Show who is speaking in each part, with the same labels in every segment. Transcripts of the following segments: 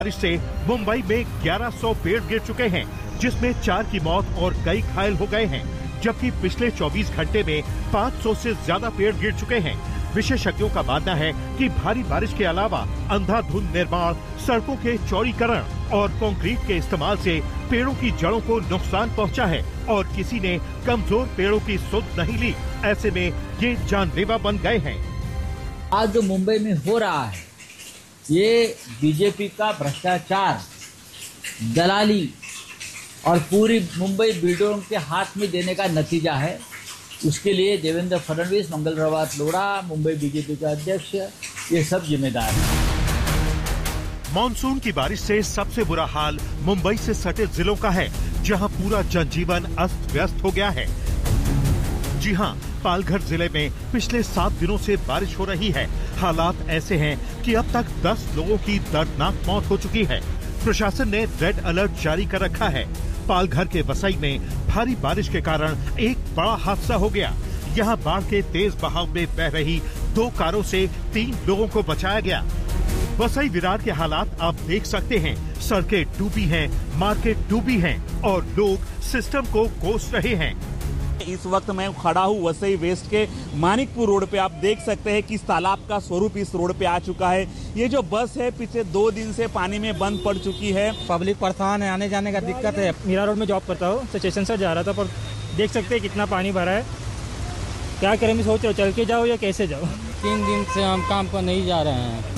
Speaker 1: बारिश से मुंबई में 1100 पेड़ गिर चुके हैं, जिसमें 4 की मौत और कई घायल हो गए हैं, जबकि पिछले 24 घंटे में 500 से ज्यादा पेड़ गिर चुके हैं। विशेषज्ञों का मानना है कि भारी बारिश के अलावा अंधाधुंध निर्माण, सड़कों के चौड़ीकरण और कंक्रीट के इस्तेमाल से पेड़ों की जड़ों को नुकसान पहुंचा है और किसी ने कमजोर पेड़ों की सुध नहीं ली। ऐसे में ये जानलेवा बन गए हैं।
Speaker 2: आज जो मुंबई में हो रहा है, ये बीजेपी का भ्रष्टाचार, दलाली और पूरी मुंबई बिल्डरों के हाथ में देने का नतीजा है। उसके लिए देवेंद्र फडणवीस, मंगल प्रभात लोढ़ा, मुंबई बीजेपी के अध्यक्ष, ये सब जिम्मेदार हैं।
Speaker 1: मानसून की बारिश से सबसे बुरा हाल मुंबई से सटे जिलों का है, जहां पूरा जनजीवन अस्त व्यस्त हो गया है। जी हां, पालघर जिले में पिछले 7 दिनों से बारिश हो रही है। हालात ऐसे हैं कि अब तक 10 लोगों की दर्दनाक मौत हो चुकी है। प्रशासन ने रेड अलर्ट जारी कर रखा है। पालघर के वसई में भारी बारिश के कारण एक बड़ा हादसा हो गया। यहां बाढ़ के तेज बहाव में बह रही 2 कारों से 3 लोगों को बचाया गया। वसई विरार के हालात आप देख सकते हैं। सड़कें डूबी हैं, मार्केट डूबी हैं और लोग सिस्टम को कोस रहे हैं।
Speaker 3: इस वक्त मैं खड़ा हूँ वसई वेस्ट के मानिकपुर रोड पे। आप देख सकते हैं कि तालाब का स्वरूप इस रोड पे आ चुका है। ये जो बस है पिछले 2 दिन से पानी में बंद पड़ चुकी है।
Speaker 4: पब्लिक परेशान है, आने जाने का दिक्कत है। मीरा रोड में जॉब करता हूँ, स्टेशन से जा रहा था, पर देख सकते हैं कितना पानी भरा है। क्या करें, मैं सोच रहा हूँ चल के जाओ या कैसे जाओ।
Speaker 5: 3 दिन से हम काम पर नहीं जा रहे हैं।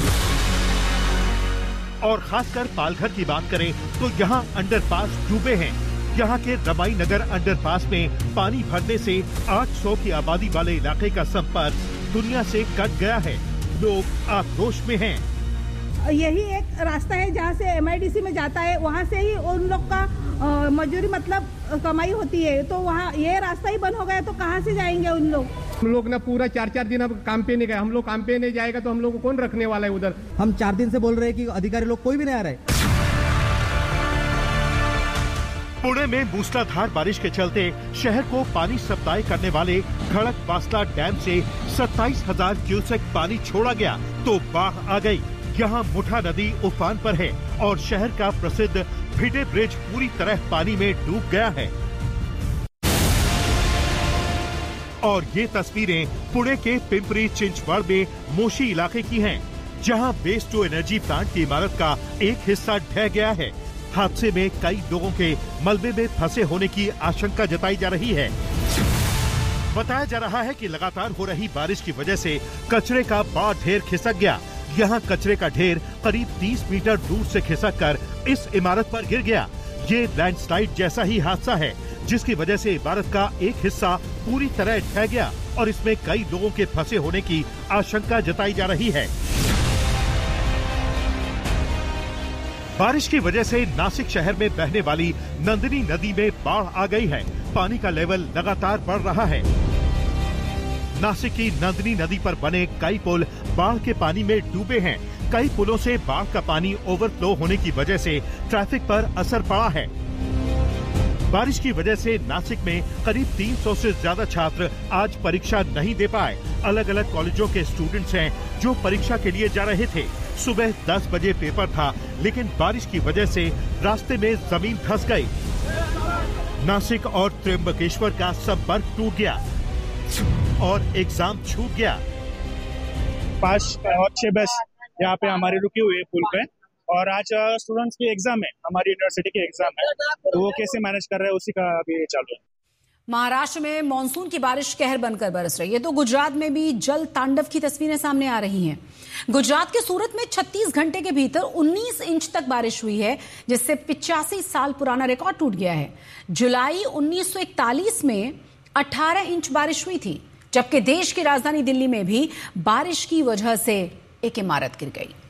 Speaker 1: और खासकर पालघर की बात करें तो यहाँ अंडरपास डूबे हैं। यहाँ के रमाई नगर अंडरपास में पानी भरने से 800 की आबादी वाले इलाके का संपर्क दुनिया से कट गया है। लोग आक्रोश में हैं।
Speaker 6: यही एक रास्ता है जहाँ से MIDC में जाता है, वहाँ से ही उन लोग का मजदूरी मतलब कमाई होती है। तो वहाँ ये रास्ता ही बंद हो गया तो कहाँ से जाएंगे उन लोग।
Speaker 7: हम लोग ना पूरा 4-4 दिन अब काम पे नहीं गए। हम लोग काम पे नहीं जाएगा तो हम लोग को कौन रखने वाला है उधर।
Speaker 4: हम 4 दिन से बोल रहे हैं कि अधिकारी लोग कोई भी नहीं आ रहे।
Speaker 1: पुणे में मूसलाधार बारिश के चलते शहर को पानी सप्लाई करने वाले खड़कवासला डैम से 27,000 क्यूसेक पानी छोड़ा गया तो बाढ़ आ गई। यहाँ मुठा नदी उफान पर है और शहर का प्रसिद्ध भिडे ब्रिज पूरी तरह पानी में डूब गया है। और ये तस्वीरें पुणे के पिंपरी चिंचवड़ में मोशी इलाके की हैं, जहाँ वेस्ट टू एनर्जी प्लांट की इमारत का एक हिस्सा ढह गया है। हादसे में कई लोगों के मलबे में फंसे होने की आशंका जताई जा रही है। बताया जा रहा है कि लगातार हो रही बारिश की वजह से कचरे का बड़ा ढेर खिसक गया। यहाँ कचरे का ढेर करीब 30 मीटर दूर से खिसक कर इस इमारत पर गिर गया। ये लैंडस्लाइड जैसा ही हादसा है, जिसकी वजह से इमारत का एक हिस्सा पूरी तरह ढह गया और इसमें कई लोगों के फंसे होने की आशंका जताई जा रही है। बारिश की वजह से नासिक शहर में बहने वाली नंदिनी नदी में बाढ़ आ गई है। पानी का लेवल लगातार बढ़ रहा है। नासिक की नंदिनी नदी पर बने कई पुल बाढ़ के पानी में डूबे हैं। कई पुलों से बाढ़ का पानी ओवरफ्लो होने की वजह से ट्रैफिक पर असर पड़ा है। बारिश की वजह से नासिक में करीब 300 से ज्यादा छात्र आज परीक्षा नहीं दे पाए। अलग अलग कॉलेजों के स्टूडेंट्स हैं जो परीक्षा के लिए जा रहे थे। सुबह 10 बजे पेपर था, लेकिन बारिश की वजह से रास्ते में जमीन धंस गई। नासिक और त्र्यंबकेश्वर का संपर्क टूट गया और एग्जाम छूट गया।
Speaker 8: 5 और 6 बस यहाँ पे हमारे रुके हुए पुल पे, और आज स्टूडेंट्स की एग्जाम है, हमारी यूनिवर्सिटी की एग्जाम है, तो वो कैसे मैनेज कर रहे हैं उसी का अभी चल रहा है।
Speaker 9: महाराष्ट्र में मानसून की बारिश कहर बनकर बरस रही है तो गुजरात में भी जल तांडव की तस्वीरें सामने आ रही हैं। गुजरात के सूरत में 36 घंटे के भीतर 19 इंच तक बारिश हुई है, जिससे 85 साल पुराना रिकॉर्ड टूट गया है। जुलाई 1941 में 18 इंच बारिश हुई थी, जबकि देश की राजधानी दिल्ली में भी बारिश की वजह से एक इमारत गिर गई।